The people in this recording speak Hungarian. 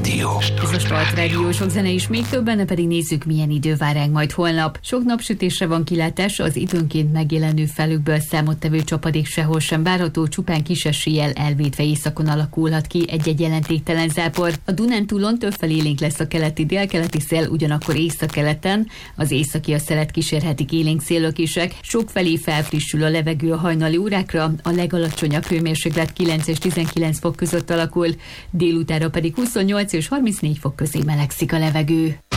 Rádió. Ez a Start Rádió, sok zene is, még többen, pedig nézzük, milyen idő vár ránk majd holnap. Sok napsütésre van kilátás, az időnként megjelenő felükből számottevő csapadék sehol sem várható, csupán kis eséllyel elvétve északon alakulhat ki egy-egy jelentéktelen zápor. A Dunántúlon többfelé élénk lesz a keleti-délkeleti szél, ugyanakkor északkeleten az északi a szelet kísérhetik élénk széllökések. Sokfelé felfrissül a levegő a hajnali órákra, a legalacsonyabb hőmérséklet 9 és 19 fok között alakul, délutánra pedig 28 és 34 fok közé melegszik a levegő.